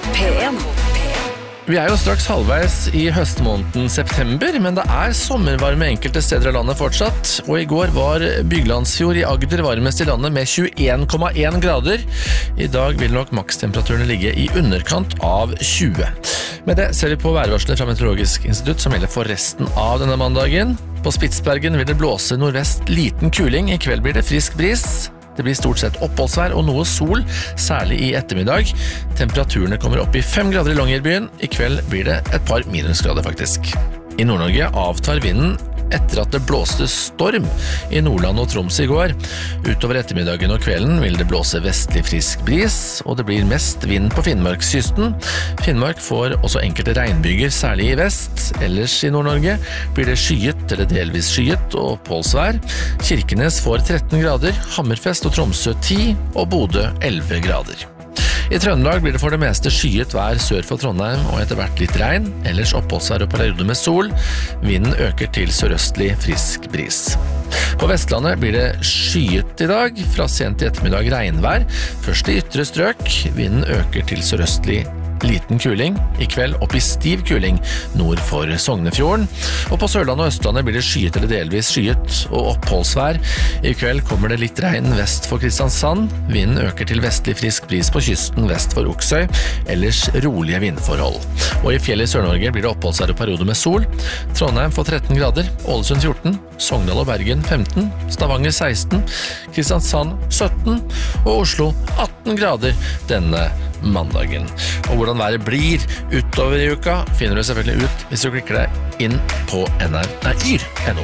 P1. Vi jo straks halvveis i høstmåneden september, men det sommervarme enkelte steder av landet fortsatt, og i går var Byglandsfjord i Agder varmest i landet med 21,1 grader. I dag vil nok makstemperaturene ligge i underkant av 20. Med det ser vi på værvarselet fra Meteorologisk institutt som gjelder for resten av denne mandagen. På Spitsbergen vil det blåse nordvest liten kuling, i kveld blir det frisk bris. Det blir stort sett oppholdsvær og noe sol, særlig i ettermiddag. Temperaturene kommer opp i 5 grader i Longyearbyen. I kveld blir det et par minusgrader faktisk. I Nord-Norge avtar vinden etter at det blåste storm i Nordland og Troms i går. Utover ettermiddagen og kvelden vil det blåse vestlig frisk bris, og det blir mest vind på Finnmarkskysten. Finnmark får også enkelte regnbyger, særlig i vest. Ellers i Nord-Norge blir det skyet eller delvis skyet og oppholdsvær. Kirkenes får 13 grader, Hammerfest og Tromsø 10 og Bodø 11 grader. I Trøndelag blir det for det meste skyet vær sør for Trondheim og etter hvert litt regn, ellers oppholdsvær og perioder med sol. Vinden øker til sørøstlig frisk bris. På Vestlandet blir det skyet i dag, fra sent i ettermiddag regnvær, først i ytre strøk. Vinden øker til sørøstlig liten kuling, i kveld opp i stiv kuling nord for Sognefjorden. Og på Sørlandet og Østlandet blir det skyet eller delvis skyet og oppholdsvær. I kveld kommer det litt regn vest for Kristiansand. Vinden øker til vestlig frisk bris på kysten vest for Oksøy, ellers rolige vindforhold. Og i fjellet i Sør-Norge blir det oppholdsvær og perioder med sol. Trondheim får 13 grader, Ålesund 14, Sogndal og Bergen 15, Stavanger 16, Kristiansand 17 og Oslo 18 grader denne mandagen. Og hvordan været blir utover i uka finner du selvfølgelig ut hvis du klikker deg inn på yr.no.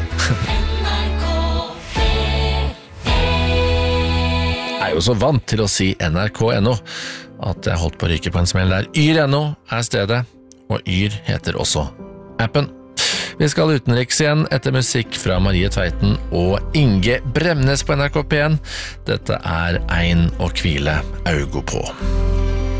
Jeg jo så vant til å si NRK.no at jeg holdt på å ryke på en smell der. Yr.no stedet, og Yr heter også appen. Vi skal utenriks igjen etter musikk fra Marie Tveiten og Inge Bremnes på NRK P1. Dette Ein og hvile augo på.